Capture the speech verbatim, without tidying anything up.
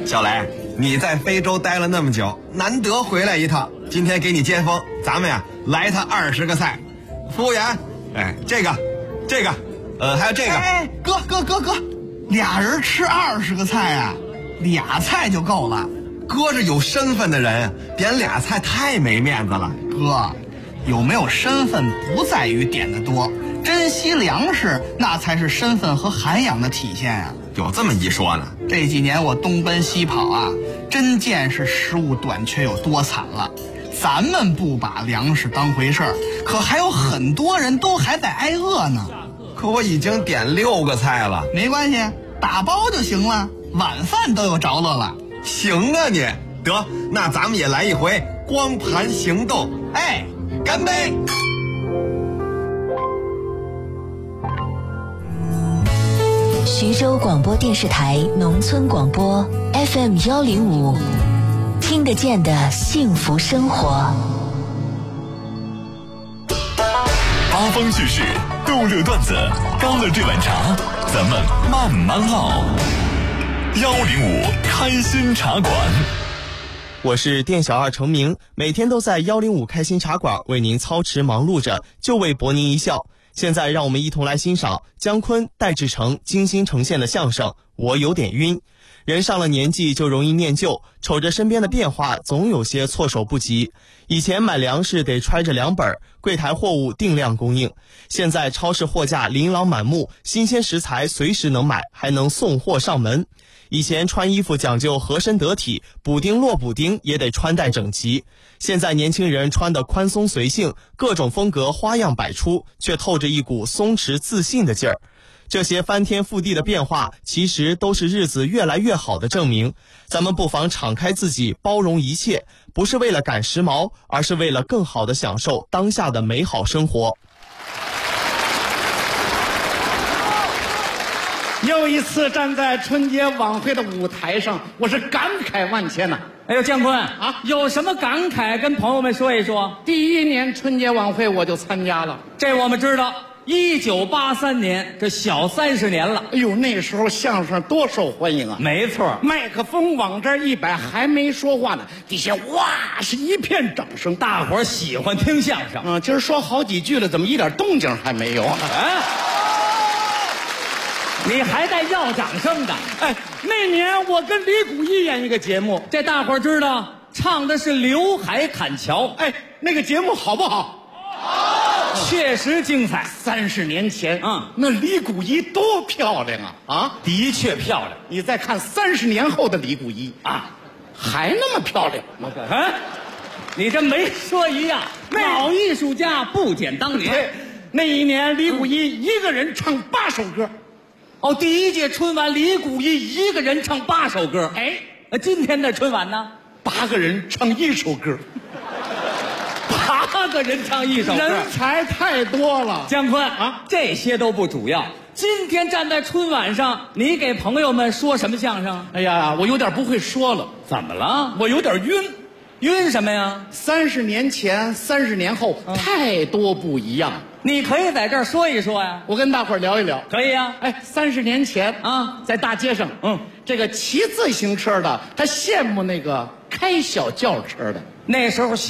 小雷，你在非洲待了那么久，难得回来一趟，今天给你接风，咱们呀来他二十个菜。服务员，哎，这个，这个，呃，还有这个。 哎，哥哥哥哥，俩人吃二十个菜啊，俩菜就够了。 哥是有身份的人，点俩菜太没面子了。 哥，有没有身份不在于点的多，珍惜粮食那才是身份和涵养的体现啊。 有这么一说呢？ 这几年我东奔西跑啊，真见是食物短缺有多惨了。咱们不把粮食当回事儿，可还有很多人都还在挨饿呢。 可我已经点六个菜了。 没关系，打包就行了，晚饭都有着落了。 行啊你，得，那咱们也来一回光盘行动。 哎， 干杯！ 徐州广播电视台农村广播 F M 幺零五，听得见的幸福生活。 八方趣事，逗乐段子，高乐这碗茶，咱们慢慢唠。幺零五开心茶馆， 我是店小二程明，每天都在幺零五开心茶馆为您操持忙碌着，就为博您一笑。现在让我们一同来欣赏姜昆、戴志诚精心呈现的相声《我有点晕》。人上了年纪就容易念旧，瞅着身边的变化，总有些措手不及。以前买粮食得揣着粮本，柜台货物定量供应。现在超市货架琳琅满目，新鲜食材随时能买，还能送货上门。以前穿衣服讲究合身得体，补丁落补丁也得穿戴整齐。现在年轻人穿得宽松随性，各种风格花样百出，却透着一股松弛自信的劲儿。这些翻天覆地的变化，其实都是日子越来越好的证明。咱们不妨敞开自己，包容一切，不是为了赶时髦，而是为了更好地享受当下的美好生活。 又一次站在春节晚会的舞台上，我是感慨万千呐、啊！ 哎呦，姜昆啊， 有什么感慨跟朋友们说一说？ 第一年春节晚会我就参加了， 这我们知道。一九八三年，这小三十年了。 哎呦，那时候相声多受欢迎啊！ 没错， 麦克风往这儿一摆，还没说话呢，底下哇是一片掌声， 大伙儿喜欢听相声。 嗯，今儿说好几句了，怎么一点动静还没有啊？ 哎，你还带要掌声的？ 哎，那年我跟李谷一演一个节目， 这大伙儿知道，唱的是《刘海砍樵》。 哎，那个节目好不好？ 确实精彩。 三十年前， 嗯， 那李谷一多漂亮啊！啊， 的确漂亮。 你再看三十年后的李谷一啊，还那么漂亮。 啊，你这没说一样。老艺术家不减当年。 那一年，李谷一一个人唱八首歌。 哦，第一届春晚，李谷一一个人唱八首歌。 哎， 今天的春晚呢， 八个人唱一首歌。 八个人唱一首歌， 人才太多了。 姜昆啊， 这些都不主要。今天站在春晚上，你给朋友们说什么相声？ 哎呀，我有点不会说了。 怎么了？ 我有点晕。 晕什么呀？ 三十年前，三十年后，嗯、太多不一样。 你可以在这儿说一说呀， 我跟大伙儿聊一聊。 可以呀。 哎，三十年前啊， 在大街上， 嗯， 这个骑自行车的，他羡慕那个开小轿车的。 那时候